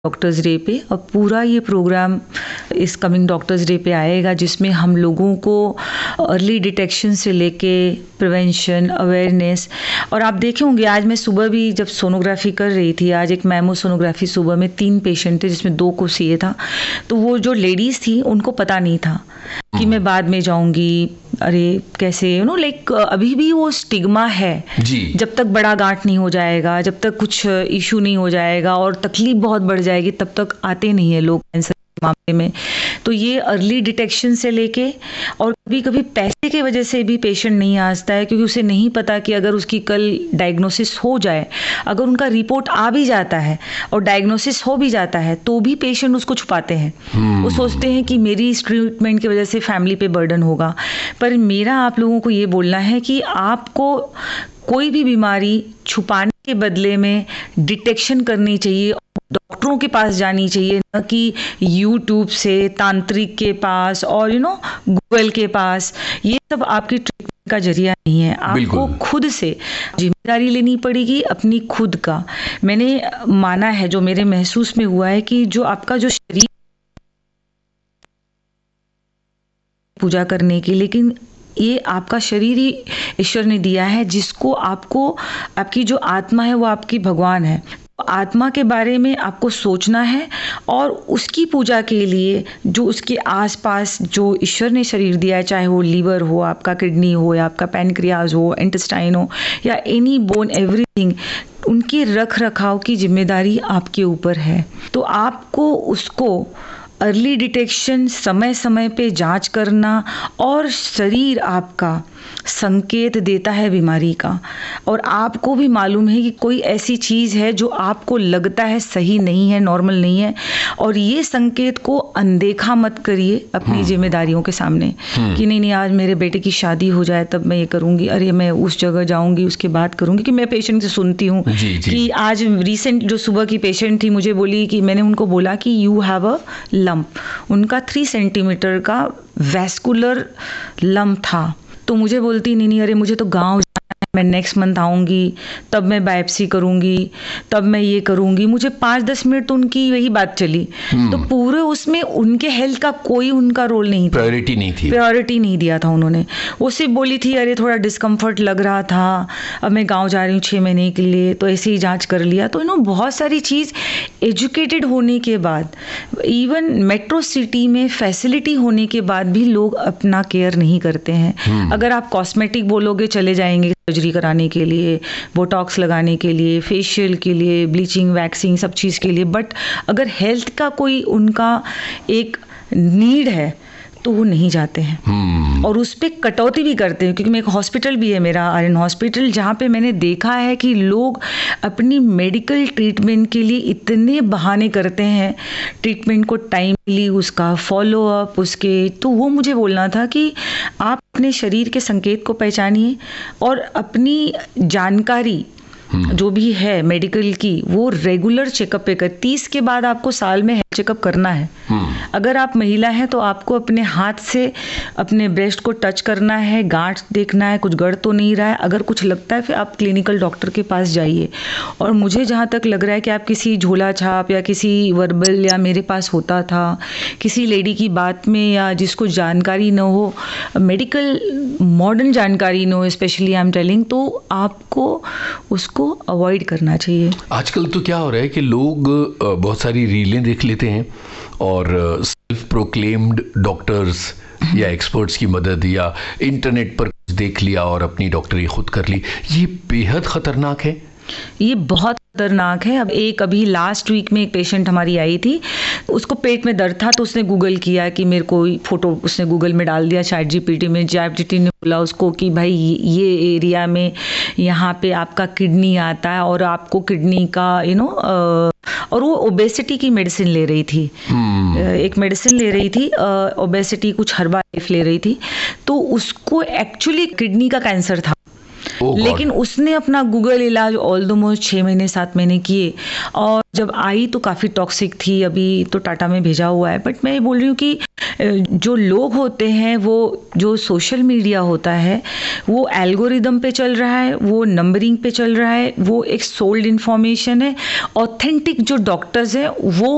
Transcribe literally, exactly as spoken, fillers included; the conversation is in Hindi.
डॉक्टर्स डे पे, और पूरा ये प्रोग्राम इस कमिंग डॉक्टर्स डे पे आएगा, जिसमें हम लोगों को अर्ली डिटेक्शन से लेके प्रिवेंशन, अवेयरनेस। और आप देखे होंगे, आज मैं सुबह भी जब सोनोग्राफी कर रही थी, आज एक मैमो सोनोग्राफी सुबह में तीन पेशेंट थे जिसमें दो को सीए था। तो वो जो लेडीज़ थी उनको पता नहीं था कि मैं बाद में जाऊंगी, अरे कैसे, यू नो लाइक अभी भी वो स्टिग्मा है जी। जब तक बड़ा गांठ नहीं हो जाएगा, जब तक कुछ इशू नहीं हो जाएगा और तकलीफ बहुत बढ़ जाएगी, तब तक आते नहीं है लोग कैंसर के मामले में। तो ये अर्ली डिटेक्शन से लेके, और कभी कभी पैसे की वजह से भी पेशेंट नहीं आता है, क्योंकि उसे नहीं पता कि अगर उसकी कल डायग्नोसिस हो जाए, अगर उनका रिपोर्ट आ भी जाता है और डायग्नोसिस हो भी जाता है, तो भी पेशेंट उसको छुपाते हैं। hmm. वो सोचते हैं कि मेरी इस ट्रीटमेंट की वजह से फैमिली पे बर्डन होगा। पर मेरा आप लोगों को ये बोलना है कि आपको कोई भी बीमारी छुपाने के बदले में डिटेक्शन करनी चाहिए, डॉक्टरों के पास जानी चाहिए, न कि यूट्यूब से, तांत्रिक के पास और यू नो गूगल के पास। ये सब आपकी ट्रीटमेंट का जरिया नहीं है। आपको खुद से जिम्मेदारी लेनी पड़ेगी अपनी खुद का। मैंने माना है, जो मेरे महसूस में हुआ है, कि जो आपका जो शरीर पूजा करने की, लेकिन ये आपका शरीर ही ईश्वर ने दिया है, जिसको आपको, आपकी जो आत्मा है वो आपकी भगवान है। आत्मा के बारे में आपको सोचना है और उसकी पूजा के लिए जो उसके आसपास जो ईश्वर ने शरीर दिया है, चाहे वो लीवर हो, आपका किडनी हो, या आपका पैनक्रियाज हो, इंटेस्टाइन हो, या एनी बोन, एवरीथिंग, उनकी रख रखाव की जिम्मेदारी आपके ऊपर है। तो आपको उसको अर्ली डिटेक्शन, समय समय पे जांच करना, और शरीर आपका संकेत देता है बीमारी का, और आपको भी मालूम है कि कोई ऐसी चीज़ है जो आपको लगता है सही नहीं है, नॉर्मल नहीं है, और ये संकेत को अनदेखा मत करिए अपनी जिम्मेदारियों के सामने कि नहीं नहीं आज मेरे बेटे की शादी हो जाए तब मैं ये करूँगी, अरे मैं उस जगह जाऊँगी उसके बाद करूँगी। कि मैं पेशेंट से सुनती हूँ कि आज रिसेंट जो सुबह की पेशेंट थी मुझे बोली कि मैंने उनको बोला कि यू हैव अ लंप, उनका थ्री सेंटीमीटर का वैस्कुलर लंप था। तो मुझे बोलती नहीं नहीं अरे मुझे तो गांव जाना है, मैं नेक्स्ट मंथ आऊँगी, तब मैं बायोप्सी करूँगी, तब मैं ये करूँगी। मुझे पाँच दस मिनट तो उनकी वही बात चली। तो पूरे उसमें उनके हेल्थ का कोई उनका रोल नहीं था, प्रायोरिटी नहीं थी, प्रायोरिटी नहीं दिया था उन्होंने। वो सिर्फ बोली थी अरे थोड़ा डिस्कम्फर्ट लग रहा था, अब मैं गाँव जा रही हूँ छः महीने के लिए, तो ऐसे ही जाँच कर लिया। तो यू नो बहुत सारी चीज़ एजुकेटेड होने के बाद, इवन मेट्रो सिटी में फैसिलिटी होने के बाद भी लोग अपना केयर नहीं करते हैं। अगर आप कॉस्मेटिक बोलोगे, चले जाएंगे सर्जरी कराने के लिए, बोटॉक्स लगाने के लिए, फेशियल के लिए, ब्लीचिंग, वैक्सिंग, सब चीज़ के लिए। बट अगर हेल्थ का कोई उनका एक नीड है तो वो नहीं जाते हैं hmm. और उस पर कटौती भी करते हैं। क्योंकि मैं एक हॉस्पिटल भी है मेरा, आर्यन हॉस्पिटल, जहाँ पे मैंने देखा है कि लोग अपनी मेडिकल ट्रीटमेंट के लिए इतने बहाने करते हैं, ट्रीटमेंट को टाइमली, उसका फॉलोअप, उसके, तो वो मुझे बोलना था कि आप अपने शरीर के संकेत को पहचानिए और अपनी जानकारी जो भी है मेडिकल की वो रेगुलर चेकअप पे कर। तीस के बाद आपको साल में हेल्थ चेकअप करना है। अगर आप महिला हैं तो आपको अपने हाथ से अपने ब्रेस्ट को टच करना है, गांठ देखना है, कुछ गड़ तो नहीं रहा है। अगर कुछ लगता है फिर आप क्लिनिकल डॉक्टर के पास जाइए। और मुझे जहाँ तक लग रहा है कि आप किसी झोला छाप या किसी वर्बल, या मेरे पास होता था किसी लेडी की बात में, या जिसको जानकारी न हो, मेडिकल मॉडर्न जानकारी न हो, स्पेशली आई एम टेलिंग, तो आपको उसको अवॉइड करना चाहिए। आजकल तो क्या हो रहा है कि लोग बहुत सारी रीलें देख लेते हैं और सेल्फ प्रोक्लेम्ड डॉक्टर्स या एक्सपर्ट्स की मदद, या इंटरनेट पर कुछ देख लिया और अपनी डॉक्टरी खुद कर ली। ये बेहद खतरनाक है, ये बहुत खतरनाक है। अब एक अभी लास्ट वीक में एक पेशेंट हमारी आई थी, उसको पेट में दर्द था, तो उसने गूगल किया कि मेरे को फोटो, उसने गूगल में डाल दिया चैट जीपीटी में। चैट जीपीटी ने बोला उसको कि भाई ये एरिया में यहाँ पे आपका किडनी आता है और आपको किडनी का यू नो, और वो ओबेसिटी की मेडिसिन ले रही थी। hmm. एक मेडिसिन ले रही थी ओबेसिटी, कुछ हर्बा लाइफ ले रही थी। तो उसको एक्चुअली किडनी का कैंसर था। Oh लेकिन उसने अपना गूगल इलाज ऑलमोस्ट छः महीने सात महीने किए, और जब आई तो काफ़ी टॉक्सिक थी। अभी तो टाटा में भेजा हुआ है। बट मैं ये बोल रही हूँ कि जो लोग होते हैं, वो जो सोशल मीडिया होता है वो एल्गोरिदम पे चल रहा है, वो नंबरिंग पे चल रहा है, वो एक सोल्ड इन्फॉर्मेशन है। ऑथेंटिक जो डॉक्टर्स हैं वो